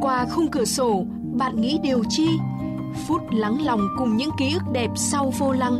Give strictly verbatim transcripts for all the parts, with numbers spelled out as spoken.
Qua khung cửa sổ, bạn nghĩ điều chi? Phút lắng lòng cùng những ký ức đẹp sau vô lăng.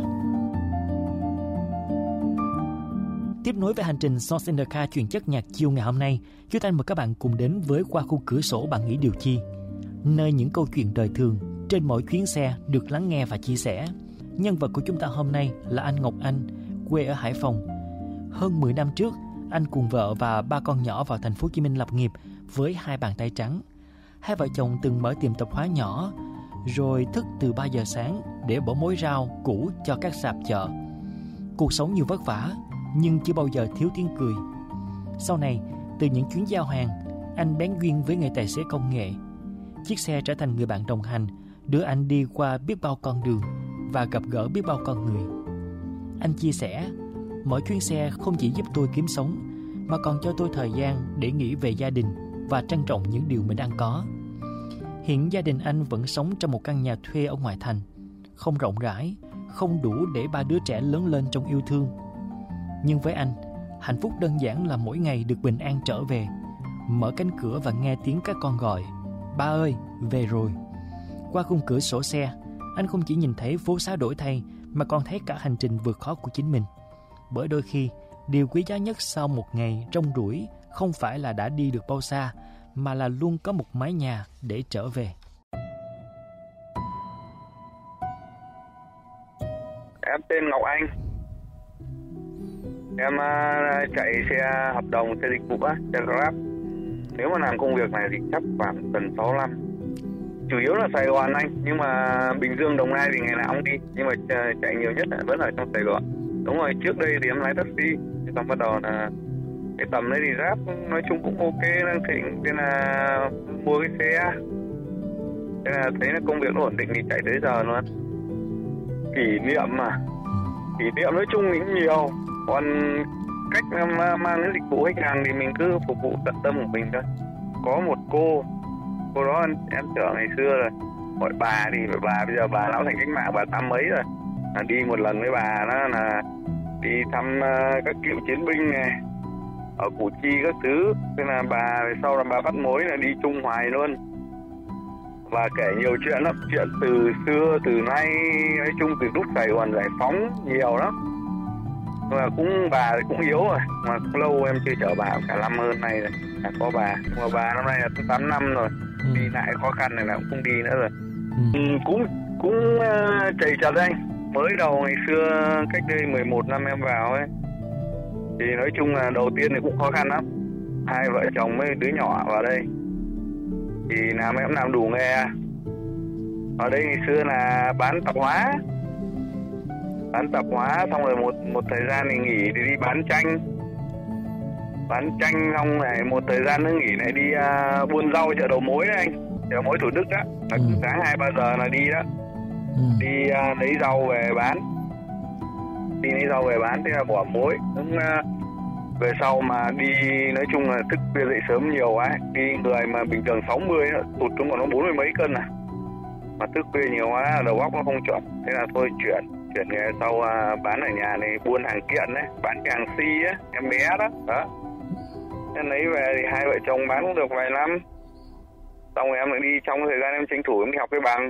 Tiếp nối với hành trình Songs in the Car truyền chất nhạc chiều ngày hôm nay, chúng ta mời các bạn cùng đến với Qua khung cửa sổ bạn nghĩ điều chi, nơi những câu chuyện đời thường trên mỗi chuyến xe được lắng nghe và chia sẻ. Nhân vật của chúng ta hôm nay là anh Ngọc Anh, quê ở Hải Phòng. Hơn mười năm trước, anh cùng vợ và ba con nhỏ vào thành phố Hồ Chí Minh lập nghiệp với hai bàn tay trắng. Hai vợ chồng từng mở tiệm tạp hóa nhỏ, rồi thức từ ba giờ sáng để bổ mối rau củ cho các sạp chợ. Cuộc sống nhiều vất vả, nhưng chưa bao giờ thiếu tiếng cười. Sau này, từ những chuyến giao hàng, anh bén duyên với nghề tài xế công nghệ. Chiếc xe trở thành người bạn đồng hành, đưa anh đi qua biết bao con đường và gặp gỡ biết bao con người. Anh chia sẻ, mỗi chuyến xe không chỉ giúp tôi kiếm sống, mà còn cho tôi thời gian để nghĩ về gia đình và trân trọng những điều mình đang có. Hiện gia đình anh vẫn sống trong một căn nhà thuê ở ngoại thành, không rộng rãi, không đủ để ba đứa trẻ lớn lên trong yêu thương. Nhưng với anh, hạnh phúc đơn giản là mỗi ngày được bình an trở về, mở cánh cửa và nghe tiếng các con gọi, ba ơi, về rồi. Qua khung cửa sổ xe, anh không chỉ nhìn thấy phố xá đổi thay, mà còn thấy cả hành trình vượt khó của chính mình. Bởi đôi khi, điều quý giá nhất sau một ngày rong ruổi không phải là đã đi được bao xa, mà là luôn có một mái nhà để trở về. Em tên Ngọc Anh. Em uh, chạy xe hợp đồng, xe dịch vụ á, xe Grab. Nếu mà làm công việc này thì chắc khoảng gần sáu năm. Chủ yếu là Sài Gòn anh, nhưng mà Bình Dương, Đồng Nai thì ngày nào cũng đi. Nhưng mà chạy nhiều nhất là vẫn ở trong Sài Gòn. Đúng rồi, trước đây thì em lái taxi, xong bắt đầu là cái tầm đấy thì Grab nói chung cũng ok, đang thịnh, thế là mua cái xe. Thế là thấy là công việc nó ổn định thì chạy tới giờ luôn. Kỷ niệm mà, kỷ niệm nói chung cũng nhiều. Còn cách em mang cái dịch vụ khách hàng thì mình cứ phục vụ tận tâm của mình thôi. Có một cô, cô đó em, em chở ngày xưa rồi, gọi bà thì bà bây giờ bà lão thành cách mạng, bà tám mấy rồi. Là đi một lần với bà đó là đi thăm uh, các cựu chiến binh này ở Củ Chi các thứ. Thế là bà sau là bà bắt mối là đi Trung Hoài luôn. Và kể nhiều chuyện lắm, chuyện từ xưa, từ nay, nói chung từ lúc Sài Gòn giải phóng nhiều lắm. Mà cũng bà thì cũng yếu rồi, mà cũng lâu em chưa chở bà, cả năm hơn nay rồi là có bà. Nhưng mà bà năm nay là tám năm rồi, ừ. Đi lại khó khăn này là cũng không đi nữa rồi. ừ. Ừ, cũng cũng uh, chầy chật anh. Mới đầu ngày xưa cách đây mười một năm em vào ấy, thì nói chung là đầu tiên thì cũng khó khăn lắm. Hai vợ chồng với đứa nhỏ vào đây thì làm em làm đủ nghề. Ở đây ngày xưa là bán tạp hóa, bán tạp hóa xong rồi một một thời gian thì nghỉ thì đi bán chanh, bán chanh xong này một thời gian nữa nghỉ lại đi uh, buôn rau chợ đầu mối đấy anh, chợ đầu mối Thủ Đức đó, là ừ. sáng hai ba giờ là đi đó, ừ. đi uh, lấy rau về bán, đi lấy rau về bán, thế là bỏ mối. Cũng uh, về sau mà đi nói chung là thức khuya dậy sớm nhiều quá, đi người mà bình thường sáu mươi tụt xuống còn nó bốn mươi mấy cân à, mà thức khuya nhiều quá đầu óc nó không chuẩn, thế là thôi chuyển chuyển nghề sau uh, bán ở nhà này, buôn hàng kiện đấy, bán cái hàng si á, em bé đó đó. Em lấy về thì hai vợ chồng bán cũng được vài năm, xong rồi em lại đi, trong thời gian em tranh thủ em đi học cái bằng,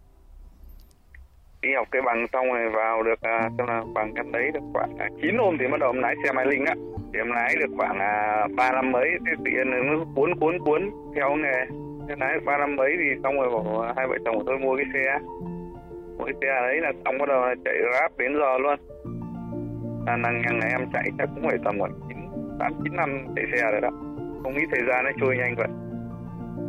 đi học cái bằng xong rồi vào được uh, xem là bằng em lấy được khoảng uh, chín hôm thì bắt đầu em lái xe máy linh á, thì em lái được khoảng uh, ba năm mấy, thì tự nhiên nó cuốn cuốn cuốn theo nghề, em lái được ba năm mấy thì xong rồi bảo uh, hai vợ chồng của tôi mua cái xe, mua cái xe đấy là xong bắt đầu chạy Grab đến giờ luôn. À, năng nhà ngày em chạy chắc cũng phải tầm khoảng chín tám chín năm chạy xe rồi đó, không nghĩ thời gian nó trôi nhanh vậy.